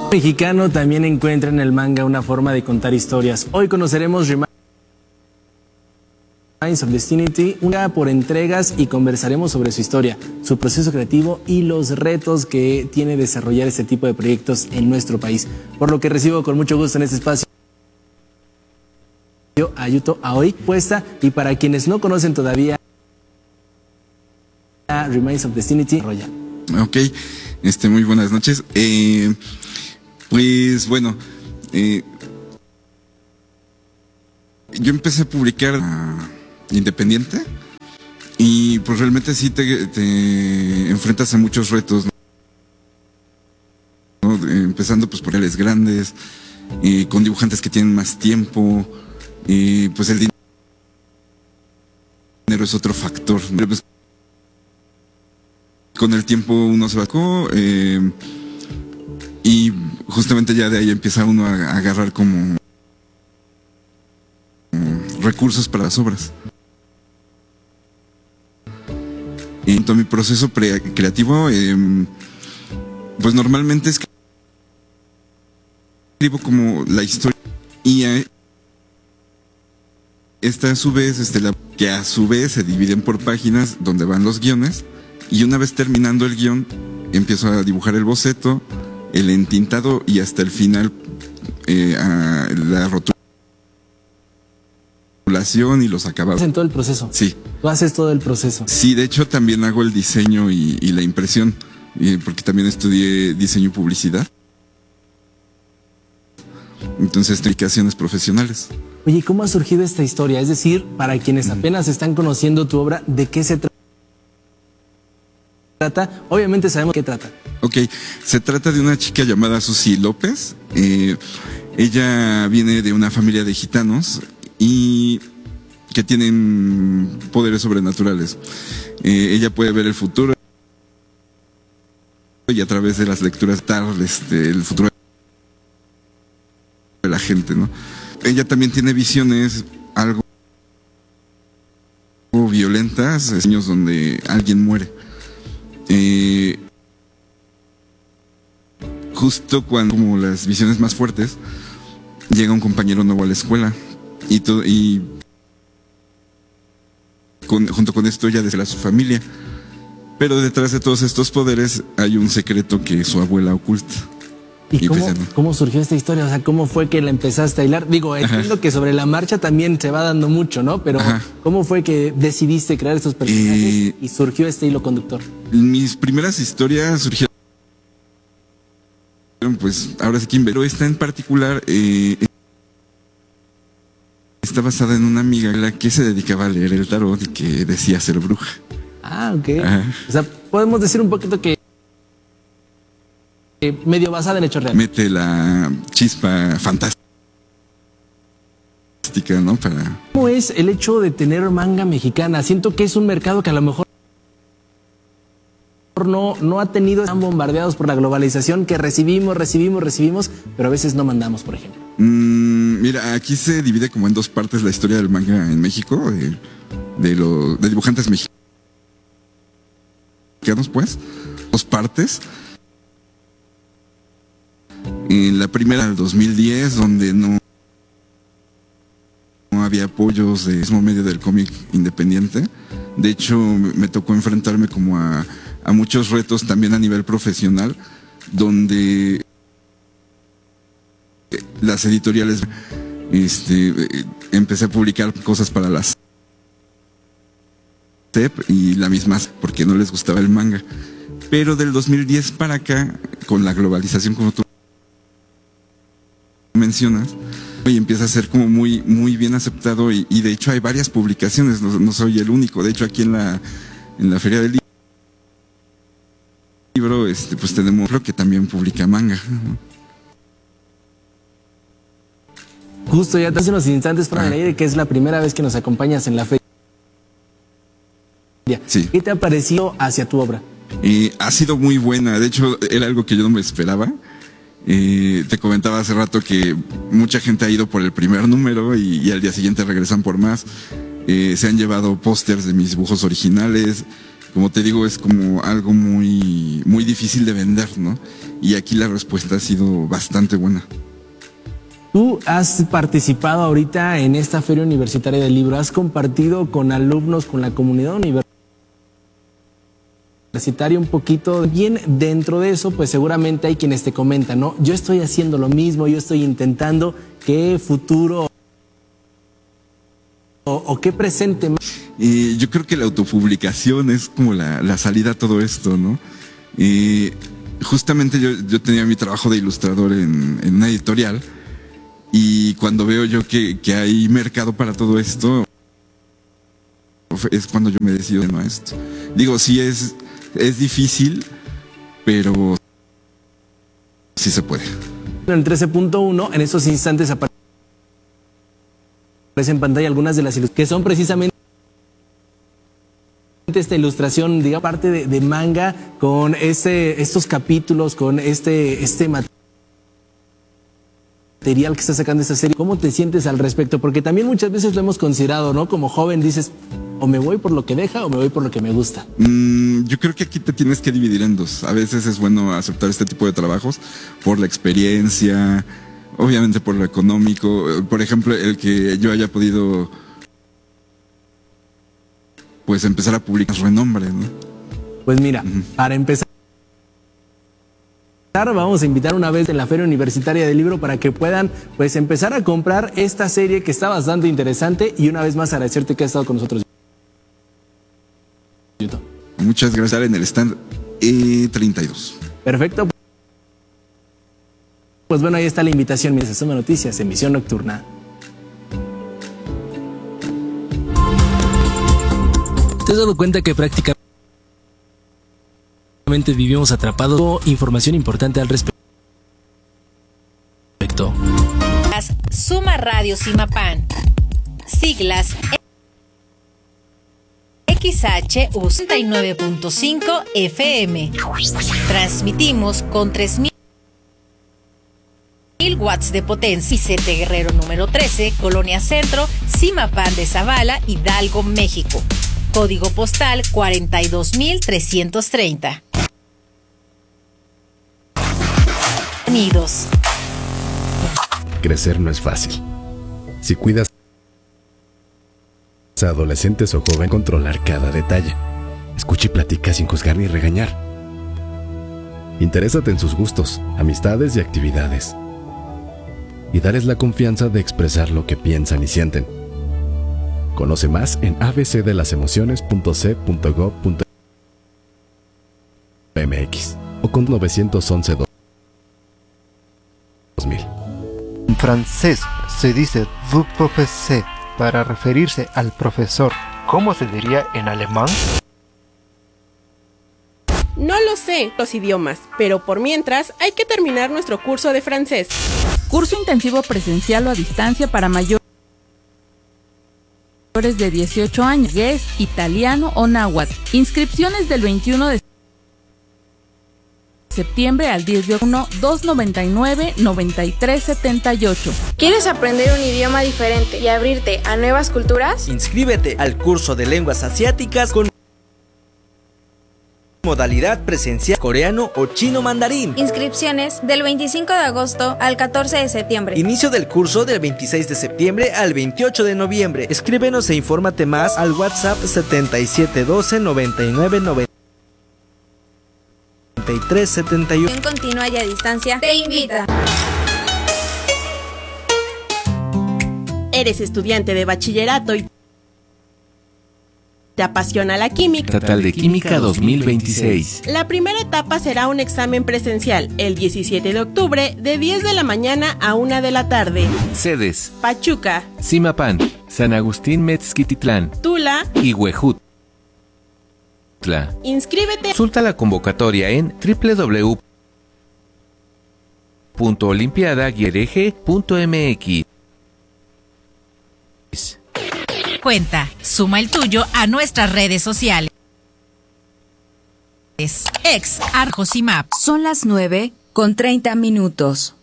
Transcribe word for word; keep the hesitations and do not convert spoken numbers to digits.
Mexicano también encuentra en el manga una forma de contar historias. Hoy conoceremos Remains of Destiny, una por entregas, y conversaremos sobre su historia, su proceso creativo y los retos que tiene desarrollar este tipo de proyectos en nuestro país. Por lo que recibo con mucho gusto en este espacio a Yuto Aoi puesta, y para quienes no conocen todavía Remains of Destiny, Roya. Ok, este, muy buenas noches. Eh, pues bueno, eh, yo empecé a publicar uh, independiente, y pues realmente sí te, te enfrentas a muchos retos, ¿no? Empezando pues por reales grandes, eh, con dibujantes que tienen más tiempo, y pues el dinero es otro factor. Pues, con el tiempo uno se va eh, y justamente ya de ahí empieza uno a, a agarrar como um, recursos para las obras. Y en mi proceso pre creativo, eh, pues normalmente escribo como la historia, y eh, esta a su vez, este, la, que a su vez se dividen por páginas donde van los guiones. Y una vez terminando el guión, empiezo a dibujar el boceto, el entintado y hasta el final eh, a la rotulación y los acabados. ¿En todo el proceso? Sí. ¿Tú haces todo el proceso? Sí, de hecho también hago el diseño y, y la impresión, eh, porque también estudié diseño y publicidad. Entonces, aplicaciones profesionales. Oye, ¿cómo ha surgido esta historia? Es decir, para quienes apenas están conociendo tu obra, ¿de qué se trata? Trata, obviamente sabemos qué trata. Ok, se trata de una chica llamada Susi López. Eh, ella viene de una familia de gitanos y que tienen poderes sobrenaturales. Eh, ella puede ver el futuro y a través de las lecturas tal, este, el futuro de la gente, ¿no? Ella también tiene visiones algo violentas, sueños donde alguien muere. Eh, justo cuando como las visiones más fuertes, llega un compañero nuevo a la escuela y, todo, y con, junto con esto ella desvela a su familia, pero detrás de todos estos poderes hay un secreto que su abuela oculta. ¿Y, ¿Y cómo, pues, cómo surgió esta historia? O sea, ¿cómo fue que la empezaste a hilar? Digo, entiendo Ajá. que sobre la marcha también se va dando mucho, ¿no? Pero Ajá. ¿cómo fue que decidiste crear estos personajes eh, y surgió este hilo conductor? Mis primeras historias surgieron, pues, ahora sí que pero esta en particular eh, está basada en una amiga la que se dedicaba a leer el tarot y que decía ser bruja. Ah, ok. Ajá. O sea, podemos decir un poquito que medio basada en hechos reales. Mete la chispa fantástica, ¿no? Para... ¿Cómo es el hecho de tener manga mexicana? Siento que es un mercado que a lo mejor no, no ha tenido, están bombardeados por la globalización, que recibimos, recibimos, recibimos, pero a veces no mandamos, por ejemplo. Mm, mira, aquí se divide como en dos partes la historia del manga en México, de, de, lo, de dibujantes mexicanos, pues, dos partes. En la primera, del dos mil diez, donde no, no había apoyos del mismo medio del cómic independiente. De hecho, me tocó enfrentarme como a, a muchos retos también a nivel profesional, donde las editoriales, este, empecé a publicar cosas para las T E P y la misma, porque no les gustaba el manga. Pero del dos mil diez para acá, con la globalización, como tú mencionas, y empieza a ser como muy muy bien aceptado, y, y de hecho hay varias publicaciones, no, no soy el único. De hecho, aquí en la en la Feria del Libro, este, pues tenemos lo que también publica manga. Justo ya te hace unos instantes para el aire que es la primera vez que nos acompañas en la feria. Sí. ¿Qué te ha parecido hacia tu obra? Eh, ha sido muy buena. De hecho, era algo que yo no me esperaba. Eh, te comentaba hace rato que mucha gente ha ido por el primer número y, y al día siguiente regresan por más. Eh, se han llevado pósters de mis dibujos originales, como te digo, es como algo muy, muy difícil de vender, ¿no? Y aquí la respuesta ha sido bastante buena. Tú has participado ahorita en esta Feria Universitaria del Libro, has compartido con alumnos, con la comunidad universitaria un poquito. Bien, dentro de eso, pues seguramente hay quienes te comentan, ¿no? Yo estoy haciendo lo mismo, yo estoy intentando, ¿qué futuro o, o qué presente? Eh, yo creo que la autopublicación es como la, la salida a todo esto, ¿no? Eh, justamente yo, yo tenía mi trabajo de ilustrador en, en una editorial. Y cuando veo yo que, que hay mercado para todo esto, es cuando yo me decido a esto. Digo, sí es, es difícil, pero sí se puede. En el trece punto uno, en estos instantes aparece en pantalla algunas de las ilustraciones que son precisamente esta ilustración, diga, parte de, de manga, con ese, estos capítulos, con este, este material material que está sacando esta serie. ¿Cómo te sientes al respecto? Porque también muchas veces lo hemos considerado, ¿no? Como joven dices, o me voy por lo que deja o me voy por lo que me gusta. Mm, yo creo que aquí te tienes que dividir en dos. A veces es bueno aceptar este tipo de trabajos por la experiencia, obviamente por lo económico. Por ejemplo, el que yo haya podido pues empezar a publicar renombre, ¿no? Pues mira, uh-huh. para empezar, vamos a invitar una vez en la Feria Universitaria del Libro para que puedan pues empezar a comprar esta serie que está bastante interesante, y una vez más agradecerte que has estado con nosotros. Muchas gracias. En el stand E treinta y dos. Perfecto. Pues bueno, ahí está la invitación. Mientras Suma Noticias, emisión nocturna. ¿Te has dado cuenta que prácticamente vivimos atrapados? Información importante al respecto. Suma Radio Simapán. Siglas X H U sesenta y nueve punto cinco F M. Transmitimos con tres mil watts de potencia. Vicente Guerrero número trece, Colonia Centro, Simapán de Zavala, Hidalgo, México. Código postal cuarenta y dos mil trescientos treinta. Unidos. Crecer no es fácil. Si cuidas a adolescentes o jóvenes, controlar cada detalle. Escucha y platica sin juzgar ni regañar. Interésate en sus gustos, amistades y actividades. Y darles la confianza de expresar lo que piensan y sienten. Conoce más en a b c de las emociones punto c punto gov punto m x o con nueve once dos mil. En francés se dice vous professeur para referirse al profesor. ¿Cómo se diría en alemán? No lo sé los idiomas, pero por mientras hay que terminar nuestro curso de francés. Curso intensivo presencial o a distancia para mayores de dieciocho años, portugués, italiano o náhuatl. Inscripciones del veintiuno de septiembre al diez de octubre, dos noventa y nueve, noventa y tres setenta y ocho. ¿Quieres aprender un idioma diferente y abrirte a nuevas culturas? Inscríbete al curso de lenguas asiáticas con modalidad presencial, coreano o chino mandarín. Inscripciones del veinticinco de agosto al catorce de septiembre. Inicio del curso del veintiséis de septiembre al veintiocho de noviembre. Escríbenos e infórmate más al WhatsApp setenta y siete doce, noventa y nueve, noventa y tres setenta y uno. En continua y a distancia te invita. ¿Eres estudiante de bachillerato y te apasiona la química? Estatal de Química dos mil veintiséis. La primera etapa será un examen presencial el diecisiete de octubre de diez de la mañana a una de la tarde. Sedes: Pachuca, Simapán, San Agustín Metzquititlán, Tula y Huejutla. Inscríbete. Consulta la convocatoria en w w w punto olimpiada guion g punto m x. Cuenta, suma el tuyo a nuestras redes sociales. Ex Arjosimap. Son las nueve con treinta minutos.